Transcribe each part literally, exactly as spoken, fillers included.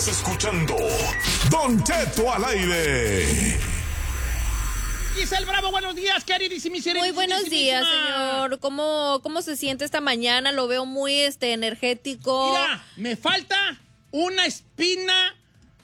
Escuchando Don Cheto al aire. Giselle Bravo, buenos días, queridísima. Muy buenos días, señor. ¿Cómo, ¿Cómo se siente esta mañana? Lo veo muy este, energético. Mira, me falta una espina,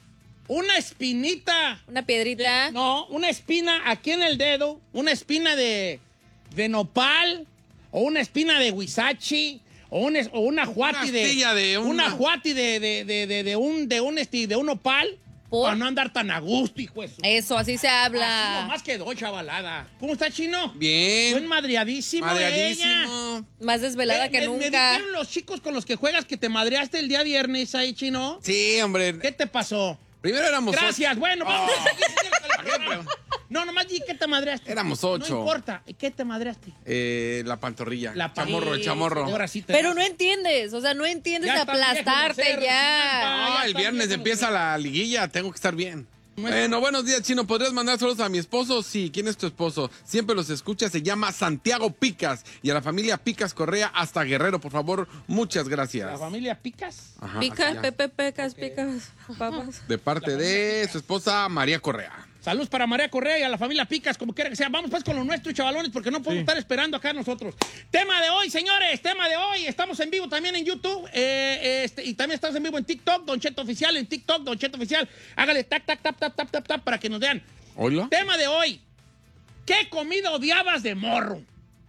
una espinita. Una piedrita. De, no, una espina aquí en el dedo, una espina de, de nopal, o una espina de huizachi, o, un, o una juati de, de una... una juati de, de, de, de, de un, de un, este, de un nopal. ¿Por? Para no andar tan a gusto, hijo de su... Eso, así se habla. Así nomás quedó, chavalada. ¿Cómo está, Chino? Bien. Buen madreadísimo, Madreadísimo. ella. Más desvelada me, que me, nunca. Me dijeron los chicos con los que juegas que te madreaste el día viernes ahí, Chino. Sí, hombre. ¿Qué te pasó? Primero éramos Gracias, ocho. bueno, Oh. vamos a seguir. No, nomás di que te madreaste. Éramos ocho. No importa. ¿Qué te madreaste? Eh, la pantorrilla. La pan- chamorro, el Sí, chamorro. ahora sí te- Pero no entiendes, o sea, no entiendes Ya de está viejo, aplastarte Lucero, ya. sí, No, ya el está viernes bien, empieza Lucero. la liguilla, tengo que estar bien. Bueno. Bueno, buenos días, Chino. ¿Podrías mandar saludos a mi esposo? Sí. ¿Quién es tu esposo? Siempre los escucha. Se llama Santiago Picas. Y a la familia Picas Correa hasta Guerrero, por favor. Muchas gracias. ¿La familia Picas? Ajá, Picas, así ya. Pepe, pecas, picas, papas. De parte de su esposa María Correa. Saludos para María Correa y a la familia Picas, como quiera que sea. Vamos pues con lo nuestro, chavalones, porque no podemos Sí. estar esperando acá nosotros. Tema de hoy, señores, tema de hoy. Estamos en vivo también en YouTube eh, este, y también estamos en vivo en TikTok, Don Cheto Oficial, en TikTok, Don Cheto Oficial. Hágale tac, tac, tap, tap, tap, tap, tap para que nos vean. ¿Hola? Tema de hoy. ¿Qué comida odiabas de morro?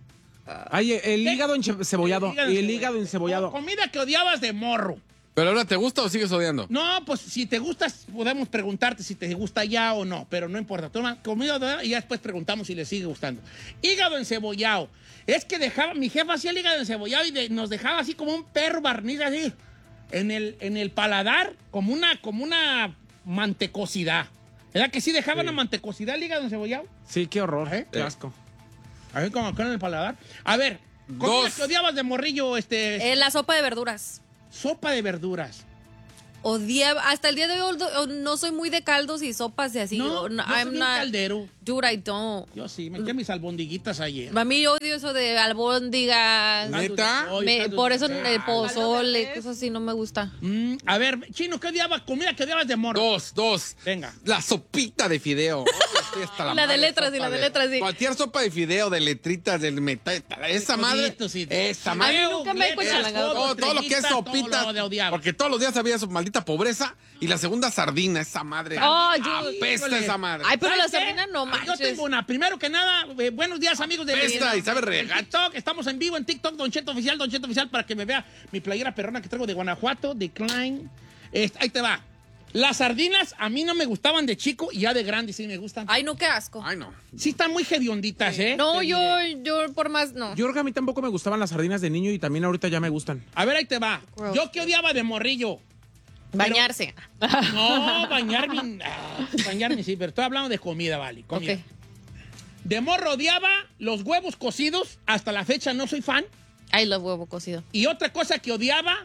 Ay, el ¿Qué? hígado encebollado. El hígado El hígado encebollado. Comida que odiabas de morro. ¿Pero ahora te gusta o sigues odiando? No, pues si te gusta, podemos preguntarte si te gusta ya o no, pero no importa. Toma comida de- y ya después preguntamos si le sigue gustando. Hígado encebollado. Es que dejaba, mi jefa hacía el hígado encebollado y de- nos dejaba así como un perro barniz así en el, en el paladar, como una, como una mantecosidad. ¿Verdad que sí dejaba una mantecosidad el hígado encebollado? Sí, qué horror. ¿Eh? Qué asco. A ver, como acá en el paladar. A ver, comida Dos. que odiabas de morrillo, este, Eh, la sopa de verduras. sopa de verduras. Odiaba, hasta el día de hoy o- no soy muy de caldos y sopas y así. No, O- yo soy I'm bien not- caldero. Dude, I don't. Yo sí, me eché mis albondiguitas ayer. A mí odio eso de albóndigas. ¿Neta? Hoy, Me- caldo por de eso pollo. el pozole, cosas así no me gusta. Mm, a ver, Chino, ¿qué odiabas? Comida que odiabas de morro. Dos, dos. Venga. La sopita de fideo. Ay, estoy hasta La de madre, letras, sopa y la de letras, sí. Cualquier sopa de fideo, de letritas, del metal. Esa madre. Coditos y- Esa A mí madre. nunca me he Letras, cuchalangado. todo, Todo, todo lo que es estrellitas, sopita. todo lo de odiaba. Porque todos los días había su maldita pobreza. Y la segunda sardina, esa madre. Oh, yo- Apesta Híjole. esa madre. Ay, pero la ¿Sabes qué? sardina no Yo manches. tengo una. Primero que nada, eh, buenos días, amigos de Apesta y sabe en regacho. TikTok. Estamos en vivo en TikTok, Don Cheto Oficial, Don Cheto Oficial, para que me vea mi playera perrona que traigo de Guanajuato, de Klein. Este, ahí te va. Las sardinas a mí no me gustaban de chico y ya de grande sí me gustan. Ay, no, qué asco. Ay, no. Sí están muy hedionditas, ¿eh? No, Te yo, diré. yo por más no. Yo creo que a mí tampoco me gustaban las sardinas de niño y también ahorita ya me gustan. A ver, ahí te va. Gross. Yo que odiaba de morrillo. Bañarse. No, bañarme. ah, bañarme sí, pero estoy hablando de comida, vale. Comida. Ok. De morro odiaba los huevos cocidos. Hasta la fecha no soy fan. Ay, los huevos cocidos. Y otra cosa que odiaba,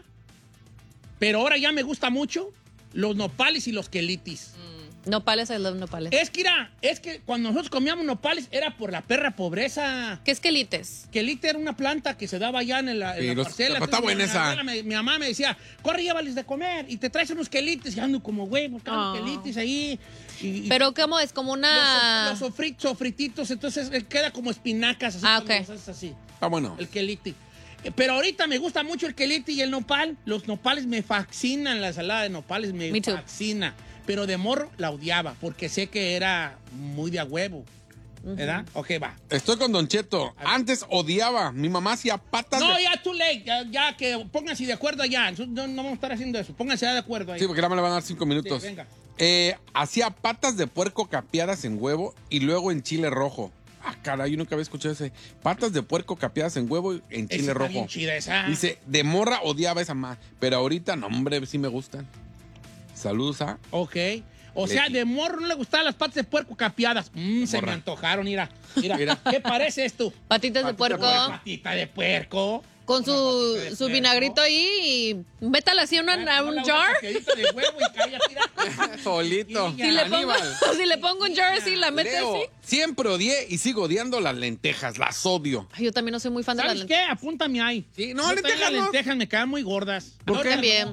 pero ahora ya me gusta mucho, los nopales y los quelitis. Nopales, I love nopales. Es que era, es que cuando nosotros comíamos nopales era por la perra pobreza. ¿Qué es quelites? Quelite era una planta que se daba allá en la, en Sí, la los- parcela. está Entonces, buena mi, esa. abuela me- mi mamá me decía, corre, llévales de comer y te traes unos quelites. Y ando como, güey, buscando Ah. quelites ahí. Y, y Pero ¿cómo es? Como los, una... los sofrit- sofrititos, entonces eh, queda como espinacas. Así, Ah, cuando ok. los haces así. Está bueno. El quelite. Eh, Pero ahorita me gusta mucho el quelite y el nopal. Los nopales me fascinan, la ensalada de nopales me, Me too. fascina. Pero de morro la odiaba porque sé que era muy de a huevo. ¿Verdad? Ok, va. Estoy con Don Cheto. Antes odiaba. Mi mamá hacía patas No, de... ya too late. Ya, ya que pónganse de acuerdo allá. No, no vamos a estar haciendo eso. Pónganse ya de acuerdo ahí. Sí, porque ya me le van a dar cinco minutos. Sí, venga. Eh, hacía patas de puerco capeadas en huevo y luego en chile rojo. Ah, caray, yo nunca había escuchado ese. Patas de puerco capeadas en huevo y en Esa chile está rojo. bien chida esa. Dice, de morra odiaba esa más. Pero ahorita, no, hombre, sí me gustan. Saludos a... Ok. O sea, Leti. de morro no le gustaban las patas de puerco capeadas. Mmm, se me Morra. antojaron, mira. Mira, Mira. ¿qué parece esto? Patitas de Patita puerco. de Patita de puerco. Con Una su, patita de su puerco. vinagrito ahí y métala así en una- Ah, un una jar. paquetita de huevo y calla, tira. Solito. Sí, Si le, pongo, Aníbal. si le pongo un jar así, la metes Leo, así. siempre odié y sigo odiando las lentejas. Las odio. Ay, yo también no soy muy fan de las ¿Sabes lentejas. qué? Apúntame ahí. Sí, no, Yo también lentejas las no. lentejas me quedan muy gordas. ¿Por qué? Ahorita También. no.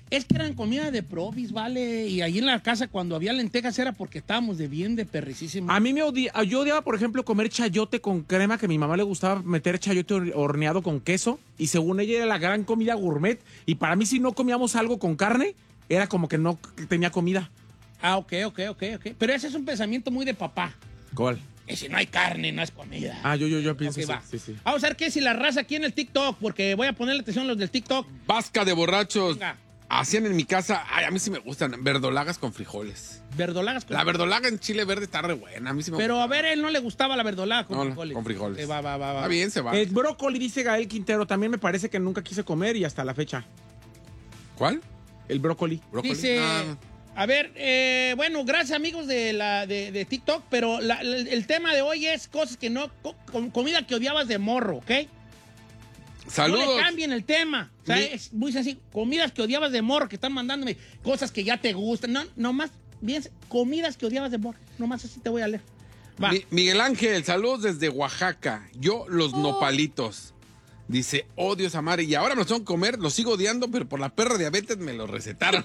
Es que eran comida de provis, ¿vale? Y ahí en la casa cuando había lentejas era porque estábamos de bien de perricísimo. A mí me odiaba, yo odiaba, por ejemplo, comer chayote con crema, que a mi mamá le gustaba meter chayote hor- horneado con queso, y según ella era la gran comida gourmet, y para mí si no comíamos algo con carne, era como que no tenía comida. Ah, ok, ok, ok, ok. Pero ese es un pensamiento muy de papá. ¿Cuál? Y si no hay carne, no es comida. Ah, yo, yo, yo pienso Ok, sí, va. sí, sí. Vamos a ver qué si la raza aquí en el TikTok, porque voy a ponerle atención a los del TikTok. Vasca de borrachos. Venga. Hacían en mi casa, ay, a mí sí me gustan, verdolagas con frijoles. Verdolagas con La verdolaga en chile verde está re buena, a mí sí me Pero gusta. a ver, él no le gustaba la verdolaga con No, frijoles. con frijoles. Eh, va, va, va, va. Está bien, se va. El brócoli, dice Gael Quintero, también me parece que nunca quise comer y hasta la fecha. ¿Cuál? El brócoli. ¿Brócoli? Dice, No, no. a ver, eh, bueno, gracias amigos de, la, de, de TikTok, pero la- la- el tema de hoy es cosas que no, co- com- comida que odiabas de morro, ¿ok? Saludos. No le cambien el tema. O sea, Mi- es muy sencillo. Comidas que odiabas de morro, que están mandándome cosas que ya te gustan. No, nomás, bien, comidas que odiabas de morro. Nomás así te voy a leer. Va. Mi- Miguel Ángel, saludos desde Oaxaca. Yo, los nopalitos. Dice, odio esa madre. Y ahora me los tengo que comer, los sigo odiando, pero por la perra diabetes me los recetaron.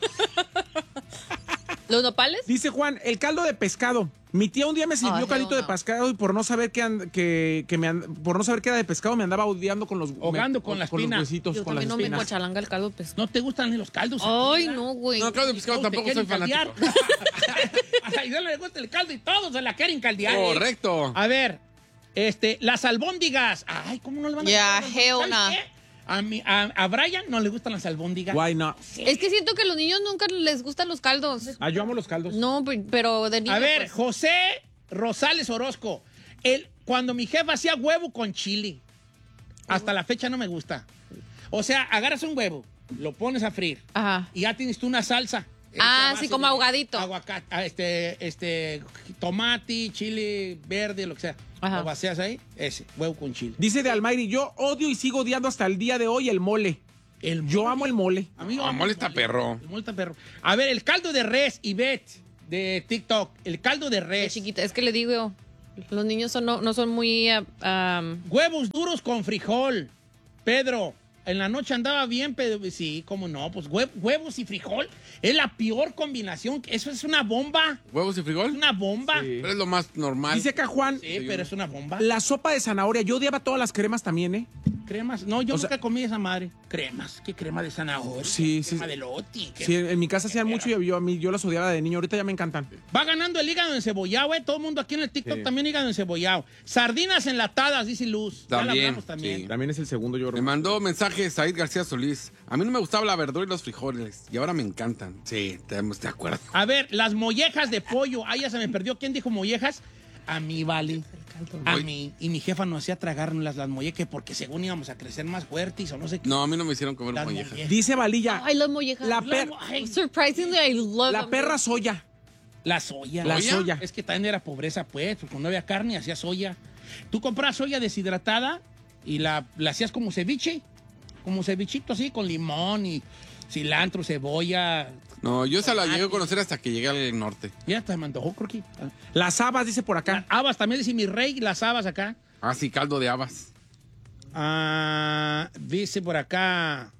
¿Los nopales? Dice Juan, el caldo de pescado. Mi tía un día me sirvió Ay, caldito no. de pescado y por no saber que, and- que, que me and- por no saber que era de pescado me andaba odiando con los Ahogando me- con la con espina. los huesitos, Yo con las también no me espinas. cochalanga el caldo de pescado. ¿No te gustan ni los caldos? Ay, ¿verdad? no, güey. No, caldo de pescado Todos te tampoco soy quieren fanático. caldear. A la Isabel le gusta el caldo y todos se la quieren caldear. ¿eh? Correcto. A ver, este, las albóndigas. Ay, ¿cómo no le van a Ya, gustar las albóndigas? hell ¿Sabes no. qué? A, mi, a, a Brian no le gustan las albóndigas. Why not? Es que siento que a los niños nunca les gustan los caldos. Ah, yo amo los caldos. No, pe- pero de niño. A ver, pues. José Rosales Orozco. El, cuando mi jefa hacía huevo con chile, hasta la fecha no me gusta. O sea, agarras un huevo, lo pones a freír Ajá. y ya tienes tú una salsa. Ah, Este, a sí, base como de ahogadito. Aguacate, ah, este, este, tomate, chile verde, lo que sea. Ajá. Lo vacías ahí, ese, huevo con chile. Dice de Almayri, yo odio y sigo odiando hasta el día de hoy el mole. El Yo mole. amo el mole. A mí No, amo mole el está perro. El mole está perro. A ver, el caldo de res, Ivette, de TikTok. El caldo de De res. chiquita, es que le digo, los niños son, no, no son muy... ah, ah, Huevos duros con frijol. Pedro, en la noche andaba bien, pero sí, cómo no, pues hue- huevos y frijol es la peor combinación. Eso es una bomba. ¿Huevos y Es frijol? una bomba. Sí, Pero es lo más normal. Dice acá Juan, pero es una bomba. la sopa de zanahoria. Yo odiaba todas las cremas también, ¿eh? Cremas. No, yo O nunca sea- comí esa madre. Cremas. ¿Qué crema de zanahoria? Sí, Crema sí. de loti. ¿Qué- Sí, en mi casa hacían mucho y yo, a mí, yo las odiaba de niño. Ahorita ya me encantan. Va ganando el hígado encebollado, ¿eh? Todo el mundo aquí en el TikTok Sí. también hígado encebollado. Sardinas enlatadas, dice Luz. Ya la También, hablamos también. sí. También es el segundo, yo Me mandó mensaje Said García Solís. A mí no me gustaba la verdura y los frijoles. Y ahora me encantan. Sí, estamos de acuerdo. A ver, las mollejas de pollo. Ah, ya se me perdió. ¿Quién dijo mollejas? A mí, vale. A Oye. mí. Y mi jefa nos hacía tragarnos las, las mollejas porque según íbamos a crecer más fuertes o no sé qué. No, a mí no me hicieron comer Las mollejas. mollejas. Dice Valilla, I love mollejas. la, per- Ay, Surprisingly, I love la them. perra soya. la soya. La ¿Soya? soya. Es que también era pobreza, pues. Cuando no había carne, hacía soya. Tú compras soya deshidratada y la, la hacías como ceviche. Como cevichito así, con limón y cilantro, cebolla. No, yo esa la llegué a conocer hasta que llegué al norte. Ya hasta me antojó, creo que. Las habas, dice por acá. Habas, también dice mi rey, las habas acá. Ah, sí, caldo de habas. Ah, dice por acá.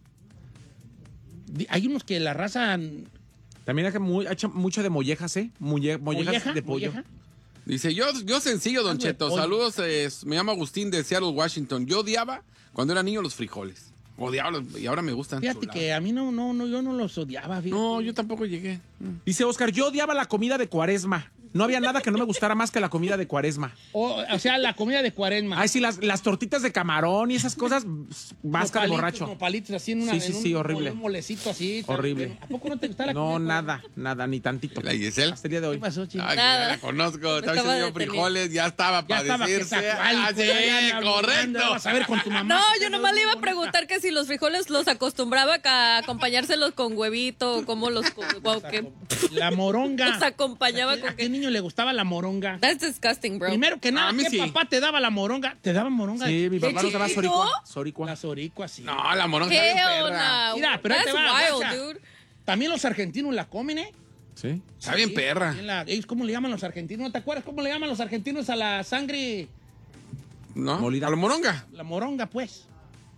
di- Hay unos que la raza. También hay muy, hay mucho de mollejas, ¿eh? Mulle- mollejas ¿Molleja? de pollo. ¿Molleja? Dice, yo, yo sencillo, Don Caldo de Cheto. pollo. Saludos, eh, me llamo Agustín de Seattle, Washington. Yo odiaba cuando era niño los frijoles. Odiaba los- y ahora me gustan. Fíjate Chulada. que a mí no, no, no, yo no los odiaba. Fíjate. No, yo tampoco llegué. Dice Oscar, yo odiaba la comida de cuaresma. No había nada que no me gustara más que la comida de cuaresma. O, o sea, la comida de cuaresma. Ay, sí, las, las tortitas de camarón y esas cosas, vasca de Como palitos, borracho. Como palitos así en una. Sí, sí, en un, sí, horrible. Un molecito así. Horrible. ¿A poco no te gusta la No, comida? nada, nada, ni tantito. ¿La Giselle? Hasta el día de ¿Qué hoy. pasó, chico? Ay, Nada. ya la conozco. Me Estaba estaba diciendo deteniendo. frijoles, ya estaba Ya para estaba que decirse. sacual, Ah, sí, pues, ya, correcto. Vas a ver con tu mamá. No, yo nomás le iba a preguntar que si los frijoles los acostumbraba a acompañárselos con huevito, o cómo los, co- o que La moronga. los acompañaba ¿A qué, con a qué que... niño le gustaba la moronga? That's disgusting, bro. Primero que nada, A mí ¿qué sí. papá te daba la moronga? ¿Te daba moronga? Sí, mi papá nos daba chiquito? soricua. Soricua. La soricua, sí. No, la moronga está bien Hell perra. no. Mira, pero ahí That's te va, wild, guacha. dude. También los argentinos la comen, ¿eh? Sí. Está bien Sí, perra. también la- ellos, ¿cómo le llaman los argentinos? ¿No te acuerdas cómo le llaman los argentinos a la sangre? ¿No? Molida. A la moronga. La moronga, pues.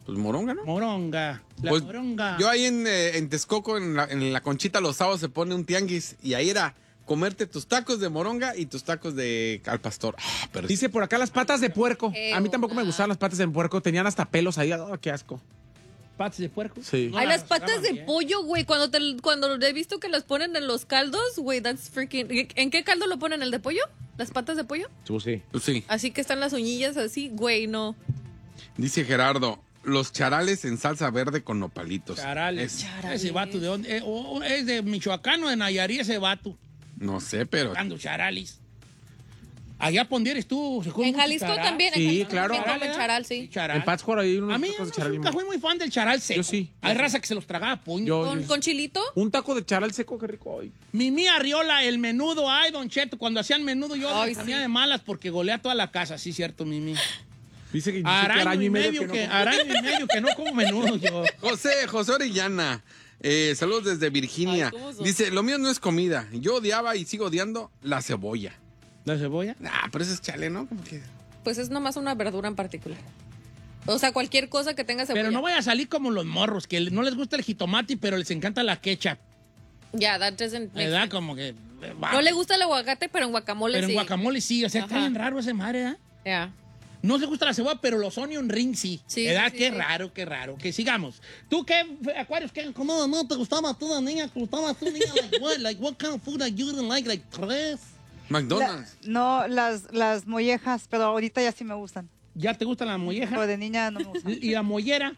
Pues moronga, ¿no? Moronga. La Pues, moronga. Yo ahí en, eh, en Texcoco, en la, en la Conchita, los sábados se pone un tianguis y ahí era comerte tus tacos de moronga y tus tacos de al pastor. Ah, pero Dice por acá las patas de puerco. Qué A mí tampoco me buena. gustaban las patas de puerco. Tenían hasta pelos ahí. Oh, qué asco. ¿Patas de puerco? Sí. No Ay, las las patas sacaban de bien. pollo, güey. Cuando te, cuando he visto que las ponen en los caldos, güey, that's freaking. ¿En qué caldo lo ponen? ¿El de pollo? ¿Las patas de pollo? Sí, sí. pues sí. Así que están las uñillas así, güey, no. Dice Gerardo, los charales en salsa verde con nopalitos. Charales. Es- Charales. Ese vato de dónde? Eh, o- o- es de Michoacán o de Nayarit ese vato. no sé, pero Dando charales. Allá pondieres tú. se come En mucho Jalisco charal. también. en Sí, Jalisco claro. también comen ¿eh? charal, sí. Charal. En Pátzcuaro hay unos A mí tacos de no, charal nunca bien fui muy fan del charal seco. Yo sí, yo Hay sí. raza que se los tragaba a puño. Yo- ¿Con, con chilito? Un taco de charal seco, qué rico. Ay. Mimi Arriola, el menudo. Ay, Don Cheto, cuando hacían menudo yo Ay, me ponía sí. de malas porque golea toda la casa. Sí, cierto, Mimi. Dice que, dice que Araño y medio que no que, come. araño y medio que no como menudo yo. José, José Orellana, eh, saludos desde Virginia. Ay, ¿cómo son? Dice, lo mío no es comida. Yo odiaba y sigo odiando la cebolla. ¿La cebolla? Ah, pero eso es chale, ¿no? Como que... Pues es nomás una verdura en particular. O sea, cualquier cosa que tenga cebolla. Pero no voy a salir como los morros, que no les gusta el jitomate, pero les encanta la ketchup. Ya, that doesn't make ¿Verdad? sense. Como que... No le gusta el aguacate, pero en guacamole Pero en sí. guacamole sí. O sea, está Ajá. bien raro ese madre, ¿eh? Ya. No le gusta la cebolla, pero los onion rings sí. Sí, ¿Verdad? sí, sí, Qué sí. raro, qué raro. Que sigamos. ¿Tú qué, Acuarios, qué, cómo no te gustaba tú, niña? ¿Te gustaba tú, niña? Like what? Like what kind of food that you didn't like? Like tres. McDonald's. La- no, las, las mollejas, pero ahorita ya sí me gustan. ¿Ya te gusta la molleja? Pero de niña no me gustan. ¿Y la mollera?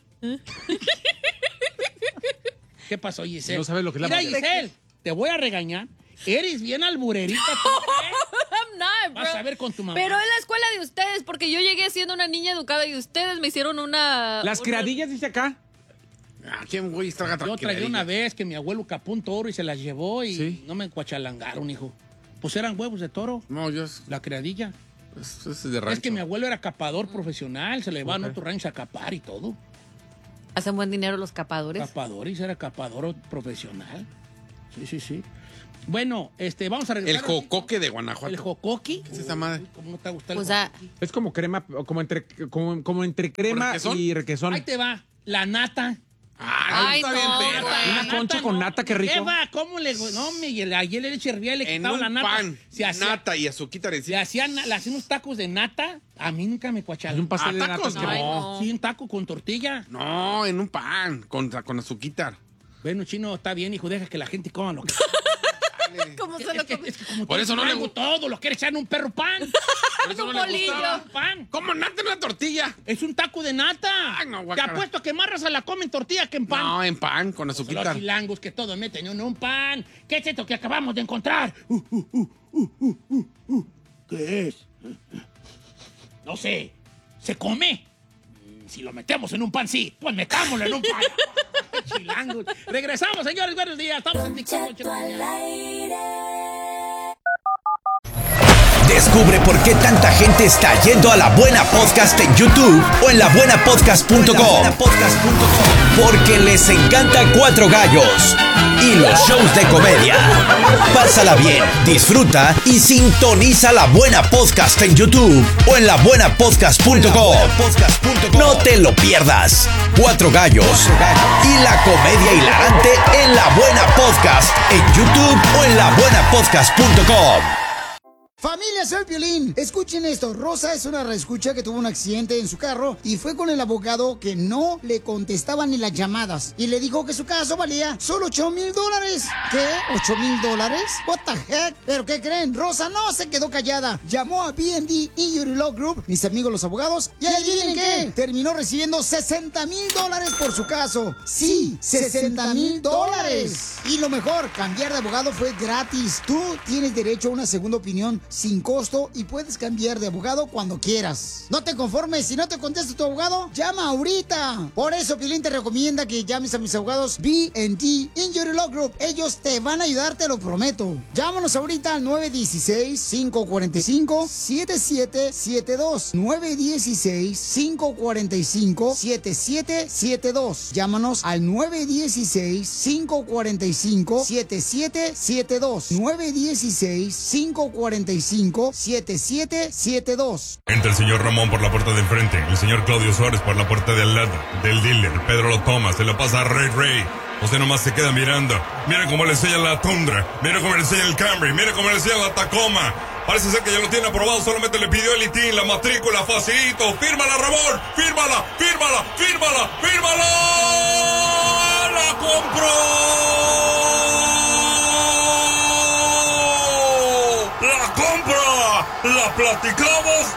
¿Qué pasó, Giselle? No sabes lo que es la Mira, mollera. Giselle, te voy a regañar. Eres bien alburerita. ¿tú crees? I'm not, bro. Vas a ver con tu mamá. Pero es la escuela de ustedes, porque yo llegué siendo una niña educada y ustedes me hicieron una... Las una- criadillas, dice acá. Ah, ¿quién güey traga Yo traía una vez que mi abuelo capó un toro y se las llevó y Sí. no me cuachalangaron, hijo. Pues eran huevos de toro, No, yo... la criadilla. Eso es de rancho. Es que mi abuelo era capador profesional, se le llevaban a Ok. otro rancho a capar y todo. Hacen buen dinero los capadores. Capador y era capador profesional. Sí, sí, sí. Bueno, este, vamos a El regresar. jocoque de Guanajuato. El jocoqui. ¿Qué es esa madre? Uy, ¿cómo no te gusta el O sea, jocoqui? Es como crema, como entre, como, como entre crema requesón? y requesón. Ahí te va, la nata. Ah, Ay, está no, bien güey. perra. Una La concha nata, con no. nata, qué rico. ¿Qué va? ¿Cómo le...? No, Miguel, ayer le eché hervía, le En quitaba un la nata. pan, Se hacía, nata y azuquita le encima. hacían, le hacían unos tacos de nata. A mí nunca me Hay cuacharon. un pastel Ah, de tacos, nata. Ay, que- no. Sí, un taco con tortilla. No, en un pan, con, con azuquita. Bueno, chino, está bien, hijo, deja que la gente coma lo que... ¿cómo Es se lo que- come? es que como Por todo eso no le chilango, gu- todo lo quiere echar en un perro pan. Por eso Un no le bolillo. gustaba. Un pan. ¿Cómo nata en una tortilla? Es un taco de nata. Ay, no, Te guácala. apuesto que más raza la come en tortilla que en pan. No, en pan, con Los azuquita. chilangos que todo meten en un pan. ¿Qué es esto que acabamos de encontrar? Uh, uh, uh, uh, uh, uh, uh. ¿Qué es? No sé. ¿Se come? Mm, Si lo metemos en un pan, sí. Pues metámoslo en un pan. Chilangos. Regresamos, señores. Buenos días. Estamos en TikTok. Descubre por qué tanta gente está yendo a La Buena Podcast en YouTube o en la buena podcast punto com. Porque les encanta Cuatro Gallos y los shows de comedia. Pásala bien, disfruta y sintoniza La Buena Podcast en YouTube o en la buena podcast punto com. No te lo pierdas. Cuatro Gallos y la comedia hilarante en La Buena Podcast en YouTube o en la buena podcast punto com. Familia, soy Piolín. Escuchen esto. Rosa es una reescucha que tuvo un accidente en su carro y fue con el abogado que no le contestaba ni las llamadas. Y le dijo que su caso valía solo ocho mil dólares. ¿Qué? ¿ocho mil dólares? What the heck? ¿Pero qué creen? Rosa no se quedó callada. Llamó a B and D Injury Law Group, mis amigos los abogados, y adivinen qué. Terminó recibiendo sesenta mil dólares por su caso. Sí, sesenta mil dólares. Y lo mejor, cambiar de abogado fue gratis. Tú tienes derecho a una segunda opinión sin costo y puedes cambiar de abogado cuando quieras. No te conformes, si no te contesta tu abogado, llama ahorita. Por eso Piolín te recomienda que llames a mis abogados B and D Injury Law Group. Ellos te van a ayudar, te lo prometo. Llámanos ahorita al nueve uno seis, cinco cuatro cinco, siete siete siete dos. nueve uno seis, cinco cuatro cinco, siete siete siete dos. Llámanos al nueve uno seis, cinco cuatro cinco, siete siete siete dos. nueve uno seis, cinco cuatro cinco, siete siete siete dos. Entra el señor Ramón por la puerta de enfrente, el señor Claudio Suárez por la puerta de al lado, del dealer, Pedro lo toma, se lo pasa a Rey Rey. Usted nomás se queda mirando. Mira cómo le enseña la Tundra, mira cómo le enseña el Camry, mira cómo le enseña la Tacoma. Parece ser que ya lo tiene aprobado, solamente le pidió el I T I N, la matrícula, facilito. Fírmala, Ramón, fírmala, fírmala, fírmala, fírmala. ¡La compró! ¡La compra! ¡La platicamos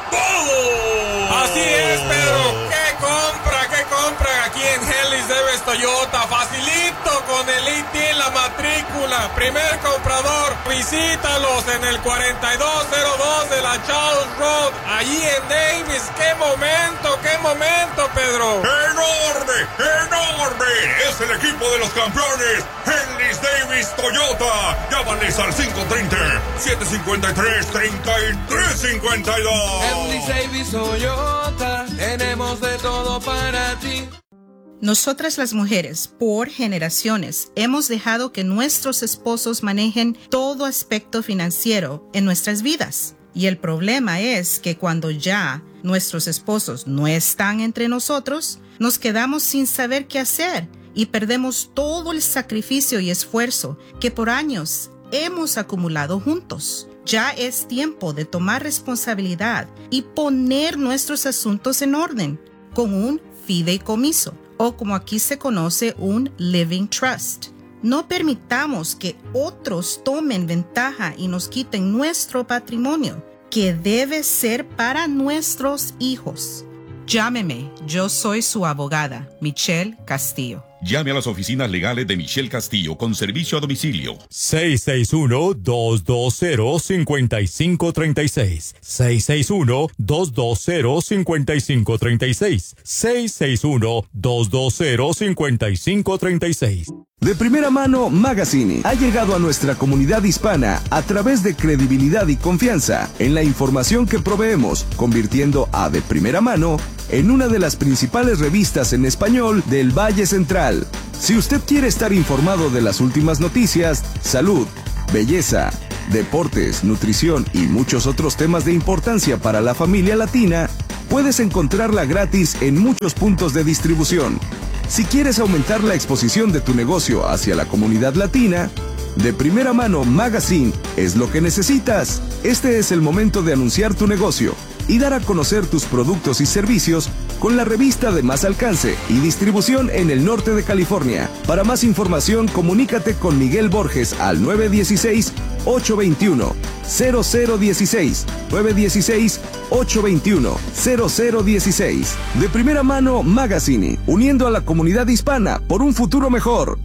todo! Así es, Pedro. ¿Qué compra? ¿Qué compra? Aquí en Hellis Debes Toyota. Facilito con el I T I N, la matrícula. Primer comprador, visítalos en el cuarenta y dos cero dos de la Charles Road. Allí en Davis. ¡Qué momento! ¡Qué momento, Pedro! ¡Enorme! ¡Enorme! Es el equipo de los campeones. Henlys Davis Toyota. Llámales al cinco treinta, siete cincuenta y tres, treinta y tres cincuenta y dos. Henlys Davis Toyota. Tenemos de todo para ti. Nosotras las mujeres, por generaciones, hemos dejado que nuestros esposos manejen todo aspecto financiero en nuestras vidas. Y el problema es que cuando ya nuestros esposos no están entre nosotros, nos quedamos sin saber qué hacer y perdemos todo el sacrificio y esfuerzo que por años hemos acumulado juntos. Ya es tiempo de tomar responsabilidad y poner nuestros asuntos en orden con un fideicomiso, o como aquí se conoce, un living trust. No permitamos que otros tomen ventaja y nos quiten nuestro patrimonio, que debe ser para nuestros hijos. Llámeme, yo soy su abogada, Michelle Castillo. Llame a las oficinas legales de Michelle Castillo con servicio a domicilio. seis seis uno, dos dos cero, cinco cinco tres seis. seis seis uno, dos dos cero, cinco cinco tres seis. seis seis uno, dos dos cero, cinco cinco tres seis. De Primera Mano Magazine ha llegado a nuestra comunidad hispana a través de credibilidad y confianza en la información que proveemos, convirtiendo a De Primera Mano en una de las principales revistas en español del Valle Central. Si usted quiere estar informado de las últimas noticias, salud, belleza, deportes, nutrición y muchos otros temas de importancia para la familia latina, puedes encontrarla gratis en muchos puntos de distribución. Si quieres aumentar la exposición de tu negocio hacia la comunidad latina, De Primera Mano Magazine es lo que necesitas. Este es el momento de anunciar tu negocio y dar a conocer tus productos y servicios con la revista de más alcance y distribución en el norte de California. Para más información, comunícate con Miguel Borges al nueve uno seis, ocho dos uno, cero cero uno seis, nueve uno seis, ocho dos uno, cero cero uno seis. De Primera Mano Magazine, uniendo a la comunidad hispana por un futuro mejor.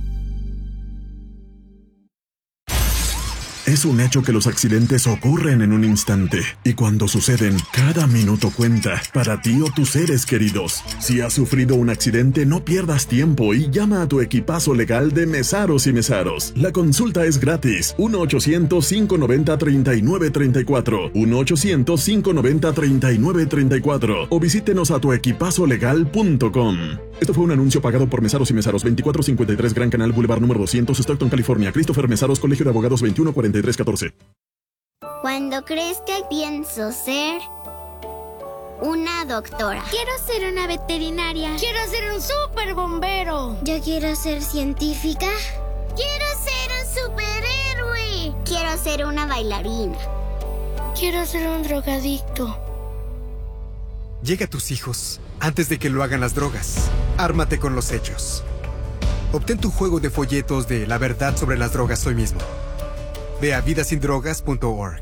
Es un hecho que los accidentes ocurren en un instante, y cuando suceden, cada minuto cuenta para ti o tus seres queridos. Si has sufrido un accidente, no pierdas tiempo y llama a tu equipazo legal de Mesaros y Mesaros. La consulta es gratis. uno ochocientos, cinco noventa, treinta y nueve treinta y cuatro. uno ochocientos, cinco noventa, treinta y nueve treinta y cuatro. O visítenos a tu equipazo legal punto com. Esto fue un anuncio pagado por Mesaros y Mesaros, veinticuatro cincuenta y tres Gran Canal Boulevard número doscientos, Stockton, California. Christopher Mesaros, Colegio de Abogados, veintiuno cuarenta y tres catorce. Cuando crezca pienso ser una doctora. Quiero ser una veterinaria. Quiero ser un super bombero. Yo quiero ser científica. Quiero ser un superhéroe. Quiero ser una bailarina. Quiero ser un drogadicto. Llega a tus hijos antes de que lo hagan las drogas. Ármate con los hechos. Obtén tu juego de folletos de La verdad sobre las drogas hoy mismo. Ve a vida sin drogas punto org.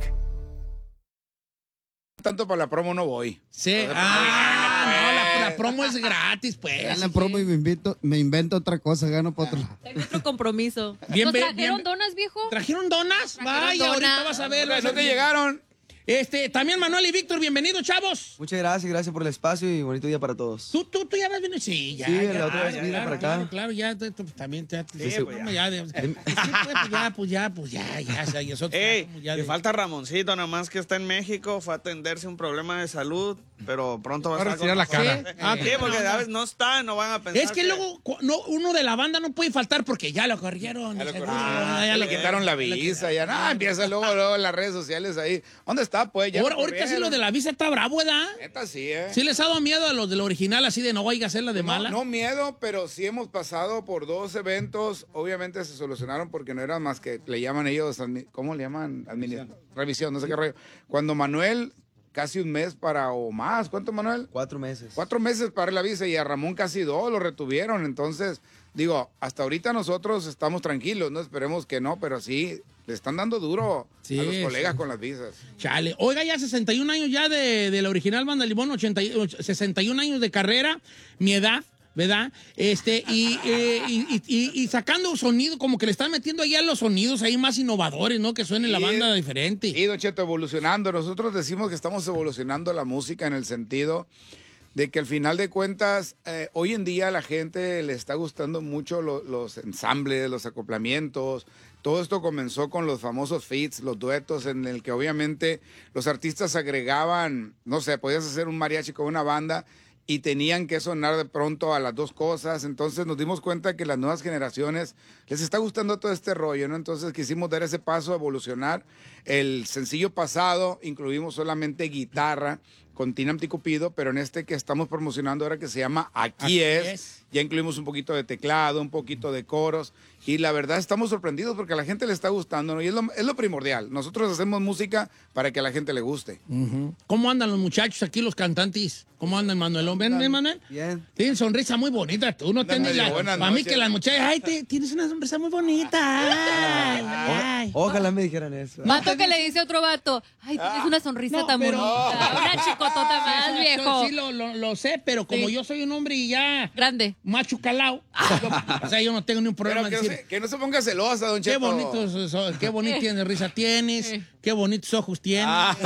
Tanto para la promo no voy. Sí. Ah, no, la, la promo es gratis, pues. En la promo y me invento, me invento otra cosa, gano para otro. Tengo otro compromiso. Bien, ¿Nos bien, trajeron bien. donas, viejo? ¿Trajeron donas? Trajeron Vaya, donas. ahorita vas a ver. No, no te llegaron. Este, también Manuel y Víctor, bienvenidos, chavos. Muchas gracias, gracias por el espacio y bonito día para todos. ¿Tú, tú, tú ya has venido? Sí, ya. Sí, ya, la otra vez ya, vine claro, para acá. Claro, claro, ya, tú, tú, también, ya, Sí, sí, pues ya, ya, de- sí, pues, pues ya, pues ya, pues ya, ya, ya, y nosotros Ey, ya, como ya le de- falta Ramoncito, nada más que está en México, fue a atenderse un problema de salud. pero pronto va a Va a estar retirar la con nosotros. cara. Sí, Ah, sí, porque a veces no están, no van a pensar. Es que luego cu- no, uno de la banda no puede faltar porque ya lo corrieron. Ya lo seguro, corrieron. ya Ya lo- le quitaron la visa, ya no, empieza luego, luego en las redes sociales ahí. ¿Dónde está, pues? Ya Ahora, lo ahorita sí corrieron. lo de la visa está bravo, ¿verdad? Neta, sí, ¿eh? Sí les ha dado miedo a los del original, así de no vaya a hacerla de No, mala. no miedo, pero sí hemos pasado por dos eventos. Obviamente se solucionaron porque no eran más que, le llaman ellos, admi- ¿cómo le llaman? Admini- Revisión, no sé qué rollo. Cuando Manuel, casi un mes para o más, ¿cuánto, Manuel? Cuatro meses. Cuatro meses para la visa y a Ramón casi dos, lo retuvieron. Entonces, digo, hasta ahorita nosotros estamos tranquilos, no esperemos que no, pero sí, le están dando duro Sí, a los colegas sí. con las visas. Chale. Oiga, ya sesenta y un años ya de, de la original Banda Limón, ochenta y- och- sesenta y un años de carrera, mi edad, ¿verdad? Este, y, eh, y, y- y- y sacando sonido, como que le están metiendo ahí a los sonidos ahí más innovadores, ¿no? Que suene la Sí, banda diferente. Y Don Cheto, evolucionando. Nosotros decimos que estamos evolucionando la música en el sentido de que al final de cuentas, eh, hoy en día a la gente le está gustando mucho lo- los ensambles, los acoplamientos. Todo esto comenzó con los famosos feats, los duetos, en el que obviamente los artistas agregaban, no sé, podías hacer un mariachi con una banda y tenían que sonar de pronto a las dos cosas. Entonces nos dimos cuenta que las nuevas generaciones les está gustando todo este rollo, ¿no? Entonces quisimos dar ese paso a evolucionar. El sencillo pasado incluimos solamente guitarra con Tinamti Cupido, pero en este que estamos promocionando ahora que se llama Aquí, Aquí es, es. ya incluimos un poquito de teclado, un poquito de coros, y la verdad estamos sorprendidos porque a la gente le está gustando, ¿no? Y es lo, es lo primordial. Nosotros hacemos música para que a la gente le guste. Ujú. ¿Cómo andan los muchachos aquí, los cantantes? ¿Cómo andan, Manuelón? ¿Ven, ven, Manuel? Bien. Tienes sonrisa muy bonita. Tú no tienes medio la... buenas Para mí noches. que las muchachas... Ay, te- tienes una sonrisa muy bonita. Ay, ay. Ojalá me dijeran eso. Vato que le dice a otro vato, ay, tienes una sonrisa No, tan pero- bonita. Una chicotota más, Sí, sí, viejo. Sí, lo, lo- lo sé, pero como Sí. yo soy un hombre y ya... Grande. Macho calao. yo- o sea, yo no tengo ni un problema Pero en que, no decir... se, que no se ponga celosa, Don Qué Cheto. bonitos, so- qué bonita tienes, risa tienes, qué bonitos ojos tienes.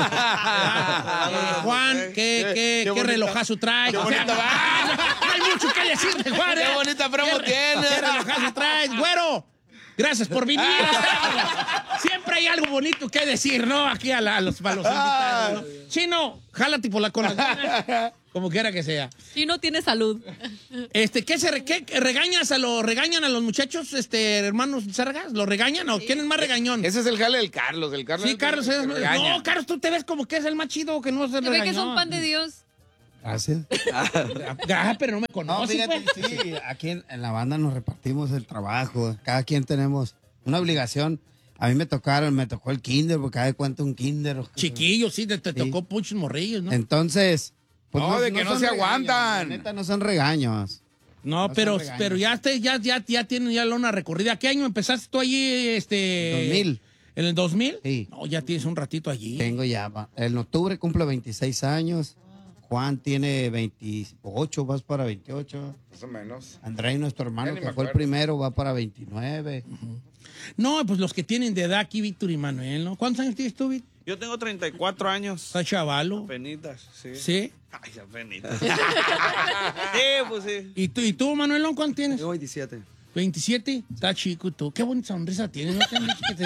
Eh, Juan, qué, qué, Qué qué, bonita- relojazo traes. qué O sea, bonita- ah, no, no hay mucho que decir de Juan. Qué ¿eh? bonita promo Qué- tienes. Qué relojazo traes, güero. Gracias por venir. Siempre hay algo bonito que decir, ¿no? Aquí a, la- a los, a los invitados, ¿no? Chino, jálate por la con las ganas, como quiera que sea. Si no tiene salud. Este, ¿qué se re- qué regañas a los regañan a los muchachos, este, hermanos Sargas? ¿Los regañan o quién es más regañón? Ese es el jale del Carlos, el Carlos. Sí, Carlos es es, el que regaña. no, Carlos, tú te ves como que es el más chido, que no es el Se ve regañón. que es un pan de Dios. Gracias. Ah, pero no me No, conoces, fíjate, pues. sí, aquí en, en la banda nos repartimos el trabajo. Cada quien tenemos una obligación. A mí me tocaron, me tocó el kinder, porque cada cuenta un kinder. Chiquillo, sí, te, te Sí. tocó muchos morrillos, ¿no? Entonces, pues No, de que no son se regaños, aguantan. la neta, no son regaños. No, no pero, son regaños. pero ya, te, ya, ya, ya tienen ya una recorrida. ¿Qué año empezaste tú allí? Este, dos mil. ¿En el dos mil? Sí. No, ya tienes un ratito allí. Tengo ya, va- en octubre cumplo veintiséis años. Juan tiene veintiocho, vas para veintiocho. Más o menos. Andrei, nuestro Ya hermano, ni que me fue el acuerdo. primero, va para veintinueve. No, pues los que tienen de edad aquí, Víctor y Manuel, ¿no? ¿Cuántos años tienes tú, Víctor? Yo tengo treinta y cuatro años. Estás chavalo. Apenitas, sí. ¿Sí? Ay, apenitas. sí, pues sí. ¿Y tú, y tú Manuelón, cuánto tienes? Tengo veintisiete. ¿veintisiete? Está chico tú. Qué bonita sonrisa tienes. ¿No te han dicho que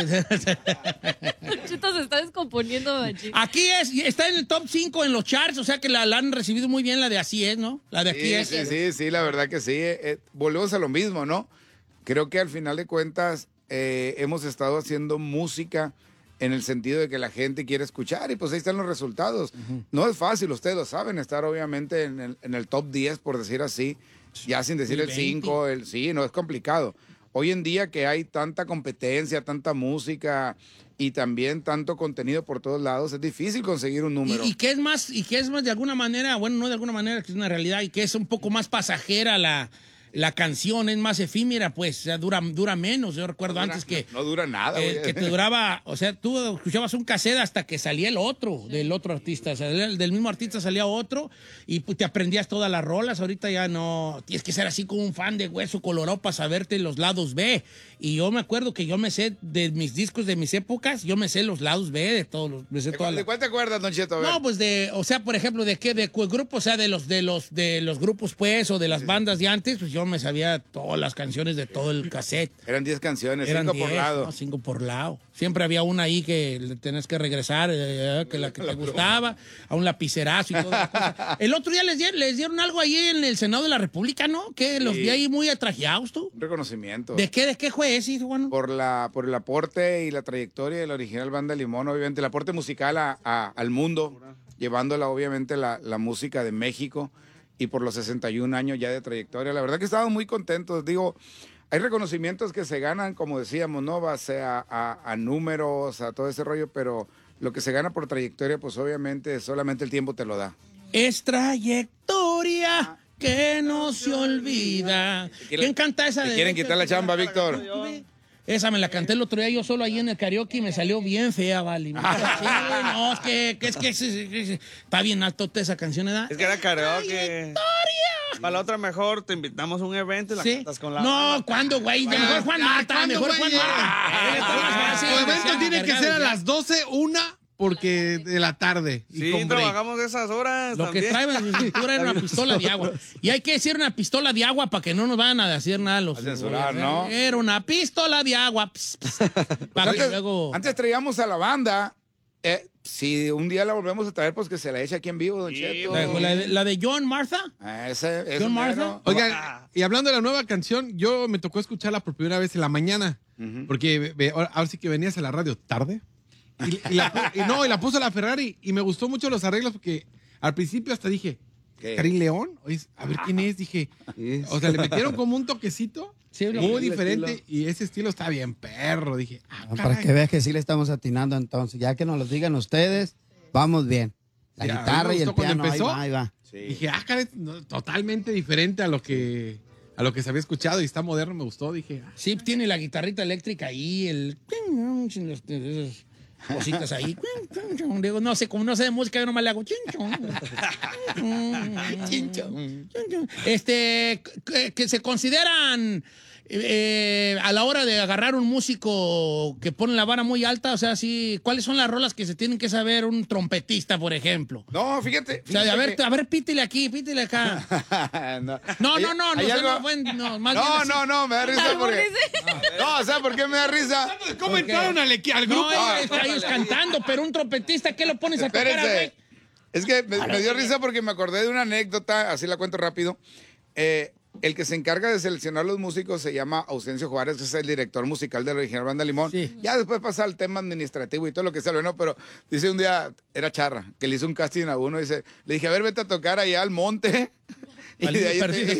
te- Chito se está descomponiendo, machín. Aquí es, está en el top cinco en los charts, o sea que la, la han recibido muy bien la de Así es, ¿no? La de Aquí Sí, es. sí, sí, sí, la verdad que sí. Eh, eh, volvemos a lo mismo, ¿no? Creo que al final de cuentas eh, hemos estado haciendo música en el sentido de que la gente quiere escuchar y pues ahí están los resultados. No es fácil, ustedes lo saben, estar obviamente en el, en el top diez, por decir así, ya sin decir El el cinco, el sí, no es complicado. Hoy en día que hay tanta competencia, tanta música y también tanto contenido por todos lados, es difícil conseguir un número. Y, y que es más, y que es más de alguna manera, bueno, no de alguna manera, que es una realidad, y que es un poco más pasajera la, la canción, es más efímera, pues, o sea, dura, dura menos. Yo recuerdo No dura- antes que, no dura nada, eh, güey. que te duraba, o sea, tú escuchabas un cassette hasta que salía el otro, del otro artista, o sea, del, del mismo artista salía otro, y pues, te aprendías todas las rolas. Ahorita ya no, tienes que ser así como un fan de Hueso Colorado para saberte los lados B. Y yo me acuerdo que yo me sé de mis discos de mis épocas, yo me sé los lados B de todos los, me sé ¿De todas cuál, las- de cuál te acuerdas, Don Cheto? A ver. no, pues de, o sea, por ejemplo, de qué, de qué grupo, o sea, de los, de los, de los grupos, pues, o de las bandas de antes, pues yo yo me sabía todas las canciones de todo el cassette. Eran diez canciones, Eran cinco por diez, lado. no, cinco por lado. Siempre había una ahí que le tenés que regresar, eh, que la que te gustaba, a un lapicerazo y toda la cosa. El otro día les dieron, les dieron algo ahí en el Senado de la República, ¿no? Que los Sí. vi ahí muy atrajeados, tú. Un reconocimiento. ¿De qué, de qué fue ese, Juan? Por, la, por el aporte y la trayectoria de la original Banda Limón, obviamente, el aporte musical a, a- al mundo, llevándola, obviamente, la, la música de México, y por los sesenta y un años ya de trayectoria. La verdad que estábamos muy contentos. Digo, hay reconocimientos que se ganan, como decíamos, ¿no? Base a, a, a números, a todo ese rollo, pero lo que se gana por trayectoria, pues obviamente solamente el tiempo te lo da. Es trayectoria que no se olvida. ¿Quién canta esa? ¿Te de- quieren quitar la chamba, Víctor? Esa me la canté el otro día yo solo ahí en el karaoke y me salió bien fea, vale. Sí, no, es que, que es que es- es- es- está bien alto esa canción, ¿verdad? Es que era karaoke. Para la otra mejor te invitamos a un evento y la ¿Sí? cantas con la No, banda. ¿cuándo, güey? Mejor Juan Mata, ¿cuándo, mejor güey? Juan Mata. Eh, está más fácil, Tu evento sean tiene que ser a encargados, ya. las doce, una, porque de la tarde. y Sí, con break. trabajamos esas horas Lo que también. trae en su cintura era una pistola de agua. Y hay que decir una pistola de agua para que no nos vayan a decir nada los... A censurar, ¿no? Era una pistola de agua. Pss, pss, para que Antes, luego... antes traíamos a la banda. Eh, si un día la volvemos a traer, pues que se la eche aquí en vivo, Don Cheto. La, la de, la de John Martha. Ah, ese, ese John Martha. mero. Oigan, y hablando de la nueva canción, yo me tocó escucharla por primera vez en la mañana. Porque ve- ve- ahora ahora sí que venías a la radio tarde. Y, y la, pu- y no, y la puso la Ferrari. Y me gustó mucho los arreglos porque al principio hasta dije, ¿Qué? Karim León, Oye, a ver quién es. Dije, o sea, le metieron como un toquecito muy diferente. Y ese estilo está bien perro. Dije, ah, No, para que veas que sí le estamos atinando entonces. Ya que nos lo digan ustedes, vamos bien. La Sí, a mí guitarra me y el gustó cuando piano, ahí empezó. va, ahí va. Dije, ah, caray, no, totalmente diferente a lo que a lo que se había escuchado y está moderno, me gustó. Dije, ah, Sí, tiene la guitarrita eléctrica ahí, el... esas cositas ahí. Digo, no sé, como no sé de música, yo nomás le hago chinchón. Chinchón. Este, que, que se consideran eh, a la hora de agarrar un músico que pone la vara muy alta, o sea, sí, ¿cuáles son las rolas que se tienen que saber un trompetista, por ejemplo? No, fíjate. O sea, de, a ver, que- a ver, pítele aquí, pítele acá. no, No, Hay- no, no, no, hay o sea, algo- no, fue- no, más no, bien así. no, no, me da risa porque... No, ¿sabes por qué me da risa? ¿cómo entraron al, equi- al grupo? No, ellos, está ellos cantando, pero un trompetista, ¿qué lo pones a tocar, Espérense. güey? Es que me, me dio risa porque me acordé de una anécdota, así la cuento rápido. Eh, el que se encarga de seleccionar los músicos se llama Ausencio Juárez, que es el director musical de la original Banda Limón. Ya después pasa el tema administrativo y todo lo que sea, ¿no? Pero dice un día, era Charra, que le hizo un casting a uno, dice, le dije, a ver, vete a tocar allá al monte. Y Al de ahí perfil te-